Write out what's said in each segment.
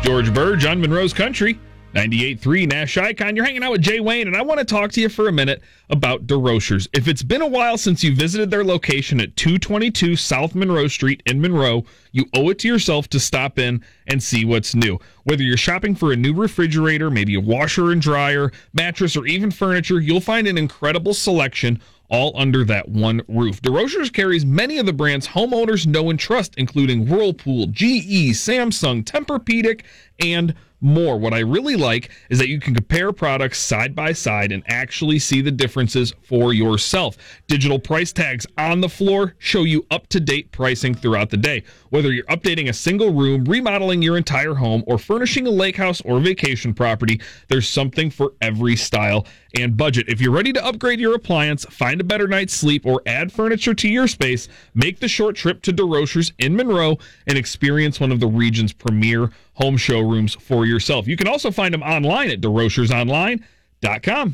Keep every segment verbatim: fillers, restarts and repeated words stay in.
George Burge on Monroe's Country, ninety-eight point three Nash Icon. You're hanging out with Jay Wayne, and I want to talk to you for a minute about DeRochers. If it's been a while since you visited their location at two twenty-two South Monroe Street in Monroe, you owe it to yourself to stop in and see what's new. Whether you're shopping for a new refrigerator, maybe a washer and dryer, mattress, or even furniture, you'll find an incredible selection all under that one roof. DeRochers carries many of the brands homeowners know and trust, including Whirlpool, G E, Samsung, Tempur-Pedic, and more. What I really like is that you can compare products side by side and actually see the differences for yourself. Digital price tags on the floor show you up-to-date pricing throughout the day. Whether you're updating a single room, remodeling your entire home, or furnishing a lake house or vacation property, there's something for every style and budget. If you're ready to upgrade your appliance, find a better night's sleep, or add furniture to your space, make the short trip to DeRochers in Monroe and experience one of the region's premier home showrooms for yourself. You can also find them online at DeRochers Online dot com.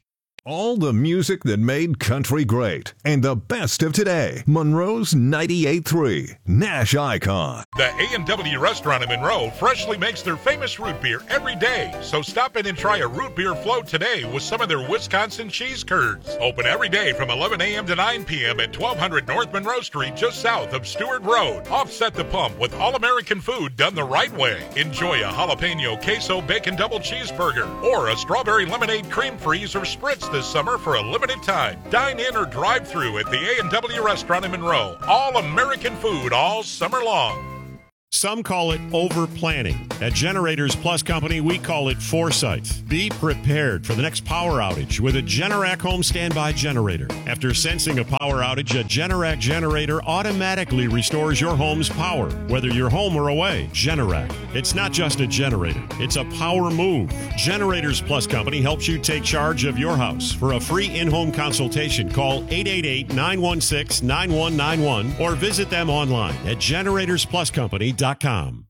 All the music that made country great and the best of today. Monroe's ninety-eight point three Nash Icon. The A and W restaurant in Monroe freshly makes their famous root beer every day. So stop in and try a root beer float today with some of their Wisconsin cheese curds. Open every day from eleven a.m. to nine p.m. at twelve hundred North Monroe Street, just south of Stewart Road. Offset the pump with all-American food done the right way. Enjoy a jalapeno queso bacon double cheeseburger or a strawberry lemonade cream freeze or spritz this summer for a limited time. Dine in or drive through at the A and W restaurant in Monroe. All American food all summer long. Some call it over-planning. At Generators Plus Company, we call it foresight. Be prepared for the next power outage with a Generac home standby generator. After sensing a power outage, a Generac generator automatically restores your home's power, whether you're home or away. Generac. It's not just a generator. It's a power move. Generators Plus Company helps you take charge of your house. For a free in-home consultation, call eight eight eight, nine one six, nine one nine one or visit them online at generators plus company dot com.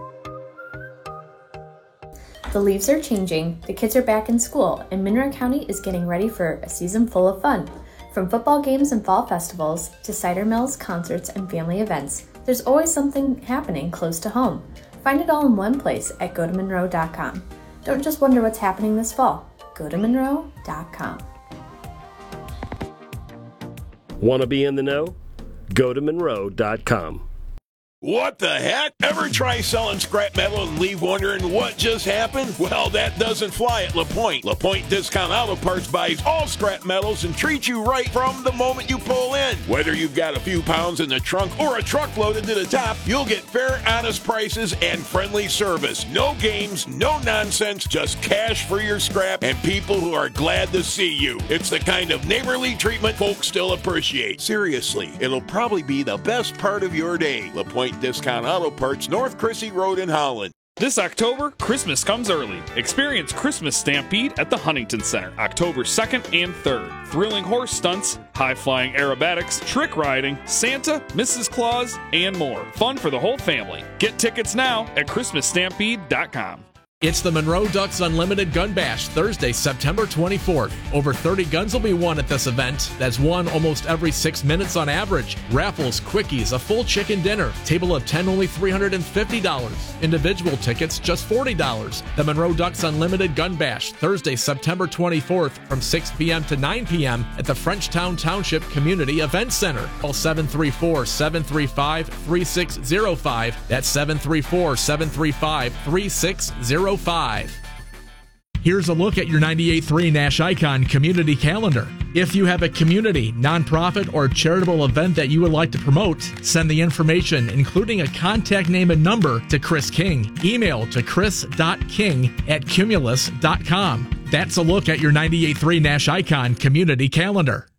The leaves are changing, the kids are back in school, and Monroe County is getting ready for a season full of fun. From football games and fall festivals to cider mills, concerts, and family events, there's always something happening close to home. Find it all in one place at go to monroe dot com. Don't just wonder what's happening this fall. go to monroe dot com. Want to be in the know? go to monroe dot com. What the heck? Ever try selling scrap metal and leave wondering what just happened? Well, that doesn't fly at LaPointe. LaPointe Discount Auto Parts buys all scrap metals and treats you right from the moment you pull in. Whether you've got a few pounds in the trunk or a truck loaded to the top, you'll get fair, honest prices and friendly service. No games, no nonsense, just cash for your scrap and people who are glad to see you. It's the kind of neighborly treatment folks still appreciate. Seriously, it'll probably be the best part of your day. LaPointe Discount Auto Parts, North Crissy Road in Holland. This October, Christmas comes early. Experience Christmas Stampede at the Huntington Center, October second and third. Thrilling horse stunts, high-flying aerobatics, trick riding, Santa, Missus Claus, and more. Fun for the whole family. Get tickets now at christmas stampede dot com. It's the Monroe Ducks Unlimited Gun Bash, Thursday, September twenty-fourth. Over thirty guns will be won at this event. That's won almost every six minutes on average. Raffles, quickies, a full chicken dinner. Table of ten, only three hundred fifty dollars. Individual tickets, just forty dollars. The Monroe Ducks Unlimited Gun Bash, Thursday, September twenty-fourth, from six p.m. to nine p.m. at the Frenchtown Township Community Event Center. Call seven three four, seven three five, three six zero five. That's seven three four, seven three five, three six zero five. Here's a look at your ninety-eight point three Nash Icon community calendar. If you have a community, nonprofit, or charitable event that you would like to promote, send the information, including a contact name and number, to Chris King. Email to chris dot king at cumulus dot com. That's a look at your ninety-eight point three Nash Icon community calendar.